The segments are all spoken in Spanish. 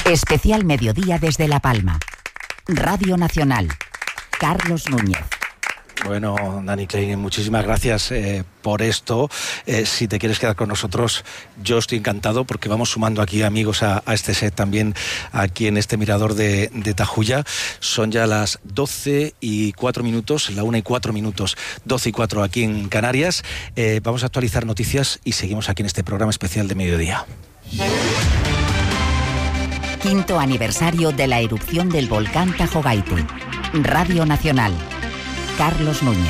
Especial Mediodía desde La Palma. Radio Nacional. Carlos Núñez. Bueno, Dani Klein, muchísimas gracias por esto. Si te quieres quedar con nosotros, yo estoy encantado porque vamos sumando aquí amigos a este set también, aquí en este mirador de Tajuya. Son ya las 12:04, la 1:04, 12:04 aquí en Canarias. Vamos a actualizar noticias y seguimos aquí en este programa especial de mediodía. 5º aniversario de la erupción del volcán Tajogaite. Radio Nacional. Carlos Núñez.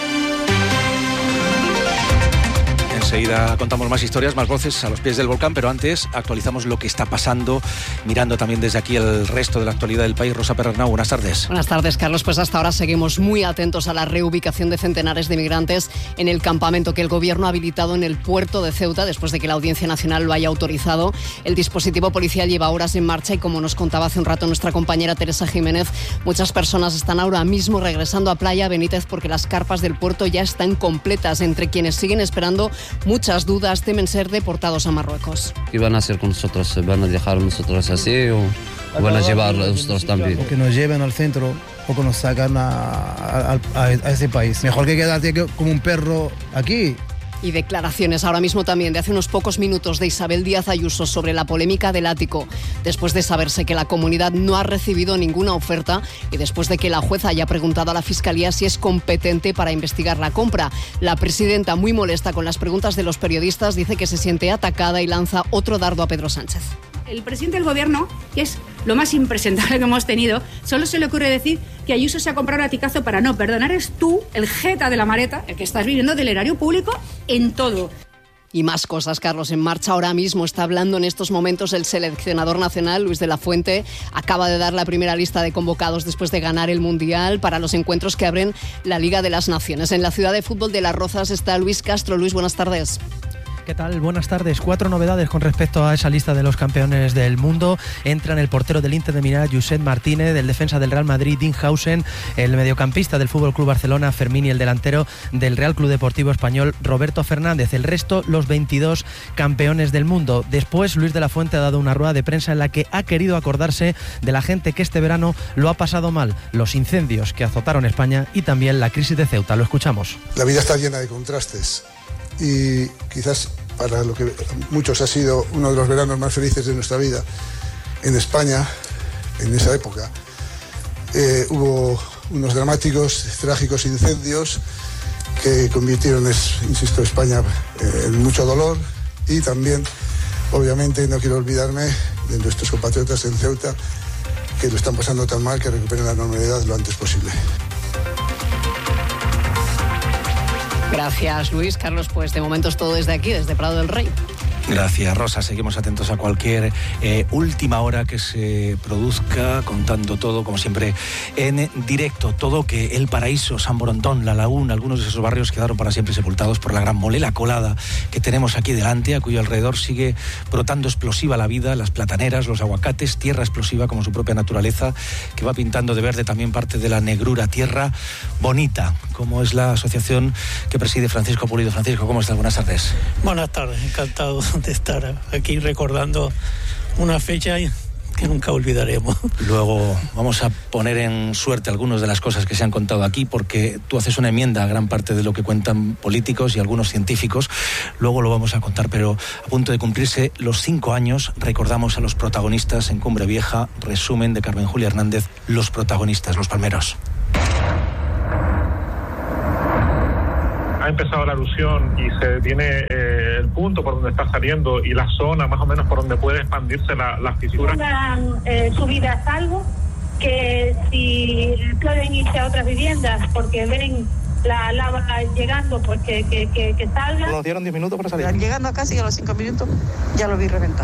Enseguida contamos más historias, más voces a los pies del volcán, pero antes actualizamos lo que está pasando, mirando también desde aquí el resto de la actualidad del país. Rosa Perernau, buenas tardes. Buenas tardes, Carlos. Pues hasta ahora seguimos muy atentos a la reubicación de centenares de migrantes en el campamento que el Gobierno ha habilitado en el puerto de Ceuta, después de que la Audiencia Nacional lo haya autorizado. El dispositivo policial lleva horas en marcha y, como nos contaba hace un rato nuestra compañera Teresa Jiménez, muchas personas están ahora mismo regresando a Playa Benítez porque las carpas del puerto ya están completas. Entre quienes siguen esperando, muchas dudas, temen ser deportados a Marruecos. ¿Qué van a hacer con nosotros? ¿Van a dejar a nosotros así o van a llevar a nosotros también? O que nos lleven al centro o que nos sacan a ese país. Mejor que quedarte como un perro aquí. Y declaraciones ahora mismo también de hace unos pocos minutos de Isabel Díaz Ayuso sobre la polémica del ático, después de saberse que la comunidad no ha recibido ninguna oferta y después de que la jueza haya preguntado a la Fiscalía si es competente para investigar la compra. La presidenta, muy molesta con las preguntas de los periodistas, dice que se siente atacada y lanza otro dardo a Pedro Sánchez. El presidente del Gobierno, que es lo más impresentable que hemos tenido, solo se le ocurre decir que Ayuso se ha comprado un aticazo para no perdonar. Eres tú, el jeta de la maleta, el que estás viviendo del erario público en todo. Y más cosas, Carlos, en marcha ahora mismo. Está hablando en estos momentos el seleccionador nacional, Luis de la Fuente. Acaba de dar la primera lista de convocados después de ganar el Mundial para los encuentros que abren la Liga de las Naciones. En la ciudad de fútbol de Las Rozas está Luis Castro. Luis, buenas tardes. ¿Qué tal? Buenas tardes. 4 novedades con respecto a esa lista de los campeones del mundo. Entran el portero del Inter de Milán, Josep Martínez, el defensa del Real Madrid, Dinhausen, el mediocampista del Fútbol Club Barcelona, Fermín, y el delantero del Real Club Deportivo Español, Roberto Fernández. El resto, los 22 campeones del mundo. Después, Luis de la Fuente ha dado una rueda de prensa en la que ha querido acordarse de la gente que este verano lo ha pasado mal, los incendios que azotaron España y también la crisis de Ceuta. Lo escuchamos. La vida está llena de contrastes y quizás para lo que muchos ha sido uno de los veranos más felices de nuestra vida en España, en esa época, hubo unos dramáticos, trágicos incendios que convirtieron, insisto, España en mucho dolor y también, obviamente, no quiero olvidarme de nuestros compatriotas en Ceuta que lo están pasando tan mal que recuperen la normalidad lo antes posible. Gracias, Luis. Carlos, pues de momento es todo desde aquí, desde Prado del Rey. Gracias, Rosa. Seguimos atentos a cualquier última hora que se produzca, contando todo, como siempre, en directo. Todo que El Paraíso, San Borondón, La Laguna, algunos de esos barrios quedaron para siempre sepultados por la gran molela colada que tenemos aquí delante, a cuyo alrededor sigue brotando explosiva la vida, las plataneras, los aguacates, tierra explosiva como su propia naturaleza, que va pintando de verde también parte de la negrura, tierra bonita, como es la asociación que preside Francisco Pulido. Francisco, ¿cómo estás? Buenas tardes. Buenas tardes, encantado de estar aquí recordando una fecha que nunca olvidaremos. Luego vamos a poner en suerte algunas de las cosas que se han contado aquí, porque tú haces una enmienda a gran parte de lo que cuentan políticos y algunos científicos. Luego lo vamos a contar, pero a punto de cumplirse los 5 años, recordamos a los protagonistas en Cumbre Vieja. Resumen de Carmen Julia Hernández, los protagonistas, los palmeros. Ha empezado la erupción y se tiene el punto por donde está saliendo y la zona más o menos por donde puede expandirse la fisura. Una subida a salvo, que si pueden irse a otras viviendas porque ven la lava llegando, pues que salga. Nos dieron 10 minutos para salir. Llegando a casa y a los 5 minutos ya lo vi reventar.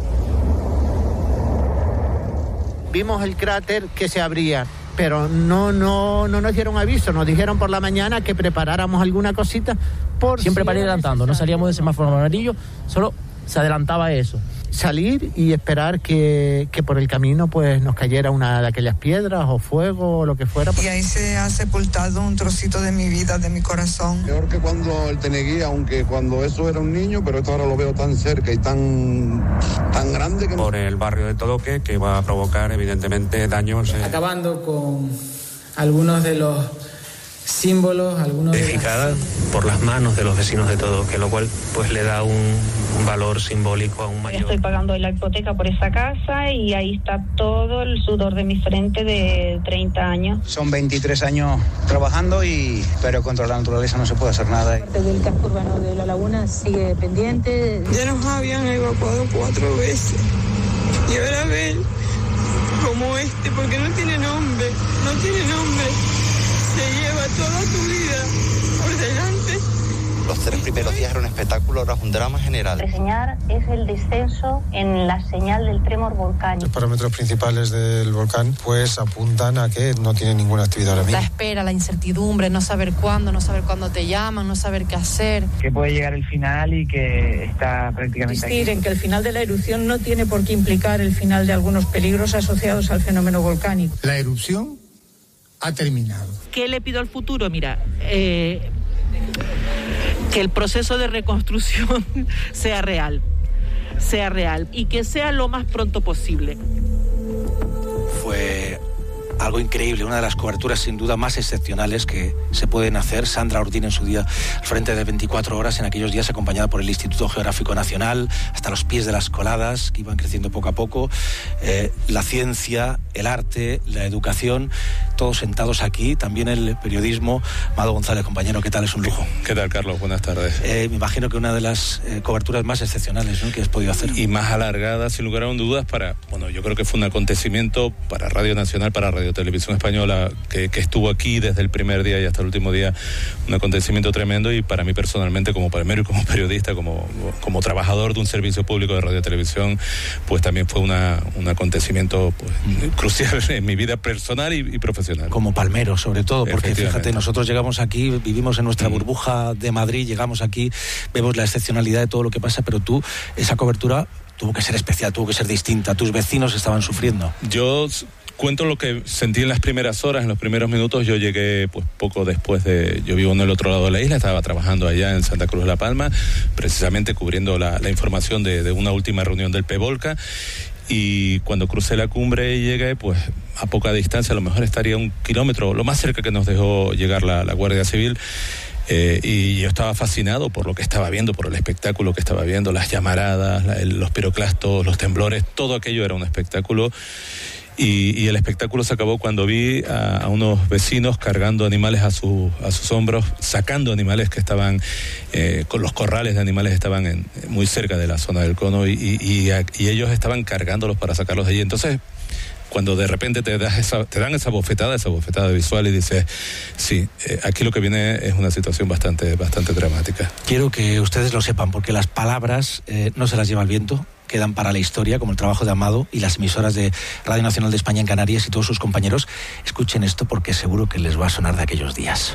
Vimos el cráter que se abría, pero no nos dieron aviso, nos dijeron por la mañana que preparáramos alguna cosita por siempre para ir adelantando, no salíamos de semáforo amarillo, solo se adelantaba eso. Salir y esperar que por el camino pues nos cayera una de aquellas piedras o fuego o lo que fuera. Y ahí se ha sepultado un trocito de mi vida, de mi corazón. Peor que cuando el Teneguía, aunque cuando eso era un niño, pero esto ahora lo veo tan cerca y tan grande que... Por el barrio de Todoque, que va a provocar evidentemente daños. Acabando con algunos de los símbolos, algunos edificada por las manos de los vecinos de Todoque, lo cual pues le da un valor simbólico aún mayor. Estoy pagando la hipoteca por esa casa y ahí está todo el sudor de mi frente de 30 años. Son 23 años trabajando pero contra la naturaleza no se puede hacer nada. La parte del casco urbano de La Laguna sigue pendiente. Ya nos habían evacuado 4 veces y ahora ven como porque no tiene nombre, se lleva toda tu vida por delante. Los 3 primeros días era un espectáculo, ahora es un drama general. Reseñar es el descenso en la señal del tremor volcánico. Los parámetros principales del volcán pues apuntan a que no tiene ninguna actividad ahora mismo. La espera, la incertidumbre, no saber cuándo te llaman, no saber qué hacer. Que puede llegar el final y que está prácticamente aquí. Insistir en que el final de la erupción no tiene por qué implicar el final de algunos peligros asociados al fenómeno volcánico. La erupción ha terminado. ¿Qué le pido al futuro? Mira, que el proceso de reconstrucción sea real y que sea lo más pronto posible. Fue algo increíble, una de las coberturas sin duda más excepcionales que se pueden hacer. Sandra Ordín en su día al frente de 24 horas, en aquellos días acompañada por el Instituto Geográfico Nacional, hasta los pies de las coladas que iban creciendo poco a poco, la ciencia, el arte, la educación, todos sentados aquí, también el periodismo. Amado González, compañero, ¿qué tal? Es un lujo. ¿Qué tal, Carlos? Buenas tardes. Me imagino que una de las coberturas más excepcionales, ¿no?, que has podido hacer. Y más alargada, sin lugar a dudas, yo creo que fue un acontecimiento para Radio Nacional, para Radio Televisión Española, que estuvo aquí desde el primer día y hasta el último día, un acontecimiento tremendo, y para mí personalmente, como palmero y como periodista, como trabajador de un servicio público de Radio Televisión, pues también fue un acontecimiento crucial en mi vida personal y profesional. Como palmero, sobre todo, porque fíjate, nosotros llegamos aquí, vivimos en nuestra burbuja de Madrid, llegamos aquí, vemos la excepcionalidad de todo lo que pasa, pero tú, esa cobertura tuvo que ser especial, tuvo que ser distinta, tus vecinos estaban sufriendo. Yo cuento lo que sentí en las primeras horas, en los primeros minutos. Yo llegué poco después yo vivo en el otro lado de la isla, estaba trabajando allá en Santa Cruz de la Palma, precisamente cubriendo la información de una última reunión del PEVOLCA, y cuando crucé la cumbre y llegué, a poca distancia, a lo mejor estaría 1 kilómetro, lo más cerca que nos dejó llegar la Guardia Civil. Y yo estaba fascinado por lo que estaba viendo, por el espectáculo que estaba viendo, las llamaradas, los piroclastos, los temblores, todo aquello era un espectáculo. Y el espectáculo se acabó cuando vi a unos vecinos cargando animales a sus hombros, sacando animales que estaban, con los corrales de animales estaban muy cerca de la zona del cono, y ellos estaban cargándolos para sacarlos de allí. Entonces, cuando de repente te dan esa bofetada visual, y dices, sí, aquí lo que viene es una situación bastante dramática. Quiero que ustedes lo sepan, porque las palabras no se las lleva el viento, quedan para la historia, como el trabajo de Amado y las emisoras de Radio Nacional de España en Canarias y todos sus compañeros. Escuchen esto, porque seguro que les va a sonar de aquellos días.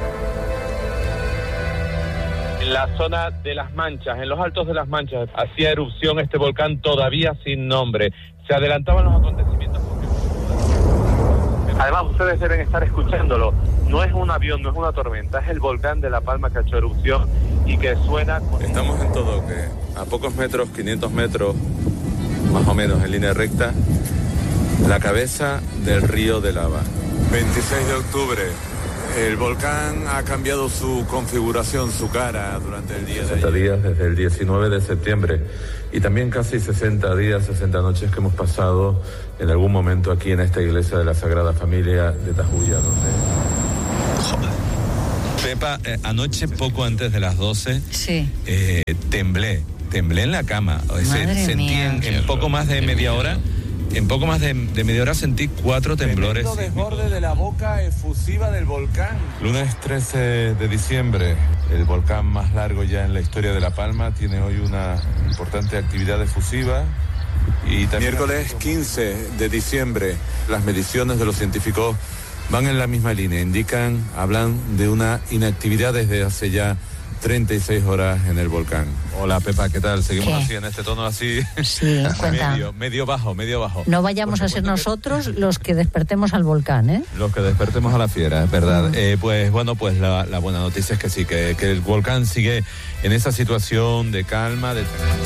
En la zona de Las Manchas, en los altos de Las Manchas, hacía erupción este volcán todavía sin nombre. Se adelantaban los acontecimientos. Además, ustedes deben estar escuchándolo. No es un avión, no es una tormenta, es el volcán de La Palma que ha hecho erupción y que suena... Estamos en Todoque, a pocos metros, 500 metros, más o menos, en línea recta, la cabeza del río de lava. 26 de octubre. El volcán ha cambiado su configuración, su cara durante el día de 60 días desde el 19 de septiembre y también casi 60 días, 60 noches que hemos pasado en algún momento aquí en esta iglesia de la Sagrada Familia de Tajuya, donde... Pepa, anoche poco antes de las 12, sí. temblé en la cama. Sentí en poco más de media hora... En poco más de media hora sentí 4 temblores. Desborde de la boca efusiva del volcán. Lunes 13 de diciembre, el volcán más largo ya en la historia de La Palma, tiene hoy una importante actividad efusiva. Y también miércoles 15 de diciembre, las mediciones de los científicos van en la misma línea. Hablan de una inactividad desde hace ya 36 horas en el volcán. Hola Pepa, ¿qué tal? Seguimos ¿Qué? así en este tono así. Sí, cuenta. medio bajo. No vayamos a ser nosotros los que despertemos al volcán, ¿eh? Los que despertemos a la fiera, es verdad. Pues bueno, pues la buena noticia es que sí, que el volcán sigue en esa situación de calma, de...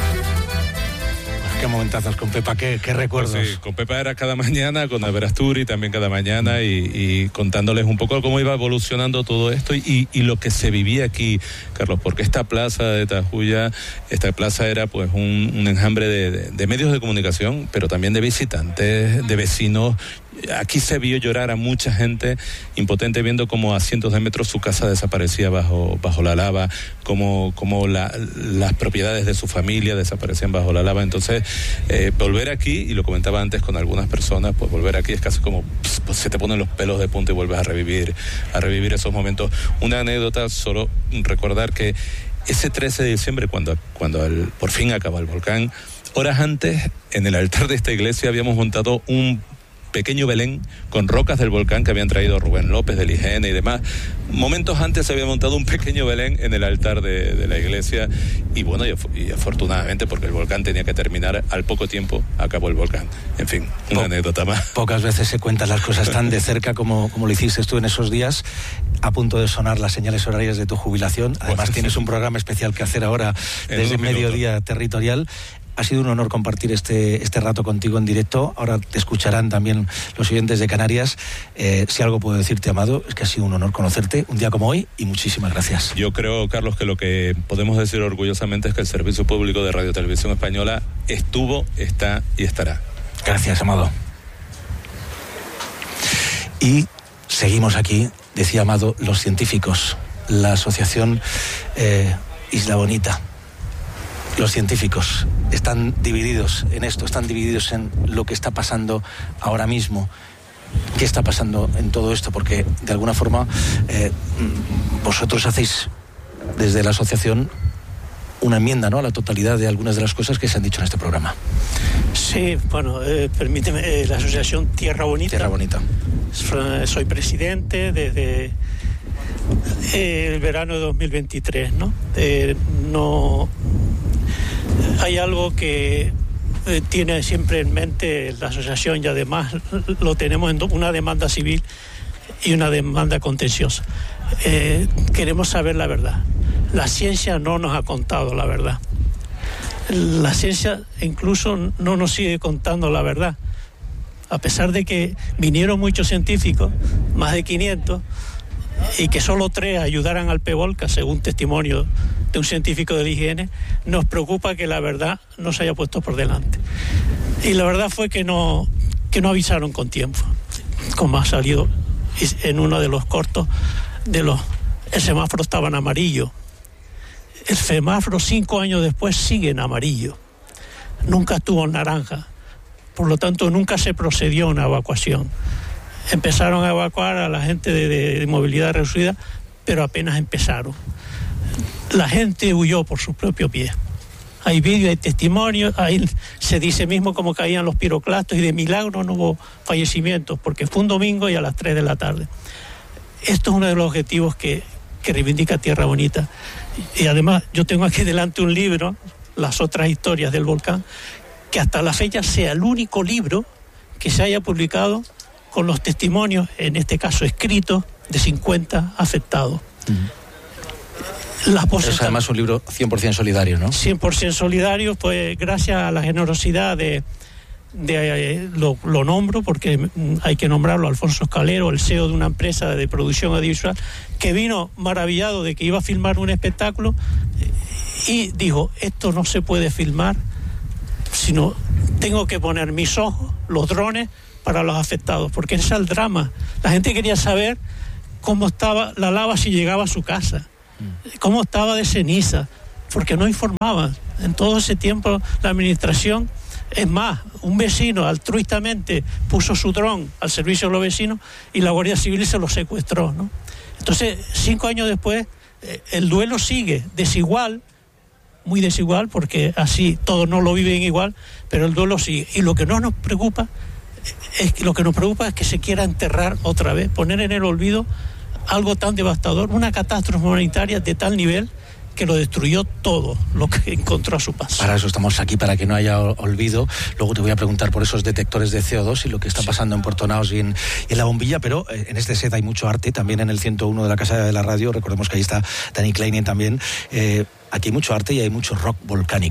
Qué momentazos con Pepa, qué recuerdos. Pues sí, con Pepa era cada mañana, con Averasturi también cada mañana y contándoles un poco cómo iba evolucionando todo esto y lo que se vivía aquí, Carlos, porque esta plaza de Tajuya, esta plaza era pues un enjambre de medios de comunicación, pero también de visitantes, de vecinos. Aquí se vio llorar a mucha gente impotente viendo cómo a cientos de metros su casa desaparecía bajo la lava, como las propiedades de su familia desaparecían bajo la lava. Entonces, volver aquí, y lo comentaba antes con algunas personas, pues volver aquí es casi como pues se te ponen los pelos de punta y vuelves a revivir esos momentos. Una anécdota, solo recordar que ese 13 de diciembre, cuando por fin acaba el volcán, horas antes, en el altar de esta iglesia habíamos montado un pequeño Belén con rocas del volcán que habían traído Rubén López del IGN y demás. Momentos antes se había montado un pequeño Belén en el altar de la iglesia y bueno, y afortunadamente, porque el volcán tenía que terminar, al poco tiempo acabó el volcán. En fin, una anécdota más. Pocas veces se cuentan las cosas tan de cerca como lo hiciste tú en esos días, a punto de sonar las señales horarias de tu jubilación. Además tienes un programa especial que hacer ahora desde Mediodía Territorial. Ha sido un honor compartir este rato contigo en directo. Ahora te escucharán también los oyentes de Canarias. Si algo puedo decirte, Amado, es que ha sido un honor conocerte un día como hoy y muchísimas gracias. Yo creo, Carlos, que lo que podemos decir orgullosamente es que el Servicio Público de Radio Televisión Española estuvo, está y estará. Gracias, Amado. Y seguimos aquí, decía Amado, los científicos, la asociación Isla Bonita. Los científicos están divididos en esto, están divididos en lo que está pasando ahora mismo. ¿Qué está pasando en todo esto? Porque de alguna forma vosotros hacéis desde la asociación una enmienda, ¿no?, a la totalidad de algunas de las cosas que se han dicho en este programa. Sí, bueno, permíteme, la asociación Tierra Bonita. Tierra Bonita. Soy presidente desde el verano de 2023, ¿no? No hay algo que tiene siempre en mente la asociación, y además lo tenemos en una demanda civil y una demanda contenciosa. Queremos saber la verdad. La ciencia no nos ha contado la verdad. La ciencia incluso no nos sigue contando la verdad. A pesar de que vinieron muchos científicos, más de 500, y que solo 3 ayudaran al PEVOLCA, según testimonio de un científico del IGN, nos preocupa que la verdad no se haya puesto por delante. Y la verdad fue que no avisaron con tiempo, como ha salido en uno de los cortos, el semáforo estaba en amarillo. El semáforo 5 años después sigue en amarillo, nunca estuvo en naranja, por lo tanto nunca se procedió a una evacuación. Empezaron a evacuar a la gente de movilidad reducida, pero apenas empezaron. La gente huyó por su propio pie. Hay vídeos, hay testimonios, ahí se dice mismo cómo caían los piroclastos y de milagro no hubo fallecimientos, porque fue un domingo y a las 3 de la tarde. Esto es uno de los objetivos que reivindica Tierra Bonita. Y además yo tengo aquí delante un libro, Las otras historias del volcán, que hasta la fecha sea el único libro que se haya publicado con los testimonios, en este caso escritos, de 50 afectados. Es además un libro 100% solidario, ¿no? 100% solidario, pues gracias a la generosidad lo nombro porque hay que nombrarlo, Alfonso Escalero, el CEO de una empresa de producción audiovisual, que vino maravillado de que iba a filmar un espectáculo y dijo, esto no se puede filmar, sino tengo que poner mis ojos, los drones, para los afectados, porque ese es el drama. La gente quería saber cómo estaba la lava si llegaba a su casa, cómo estaba de ceniza, porque no informaban. En todo ese tiempo la administración, es más, un vecino altruistamente puso su dron al servicio de los vecinos y la Guardia Civil se lo secuestró, ¿no? Entonces, 5 años después, el duelo sigue, desigual, muy desigual, porque así todos no lo viven igual, pero el duelo sigue. Y lo que nos preocupa es que se quiera enterrar otra vez, poner en el olvido algo tan devastador, una catástrofe humanitaria de tal nivel que lo destruyó todo lo que encontró a su paso. Para eso estamos aquí, para que no haya olvido. Luego te voy a preguntar por esos detectores de CO2 y lo que está pasando en Puerto Naos y en La Bombilla, pero en este set hay mucho arte, también en el 101 de la Casa de la Radio, recordemos que ahí está Dani Kleinin también. Aquí hay mucho arte y hay mucho rock volcánico.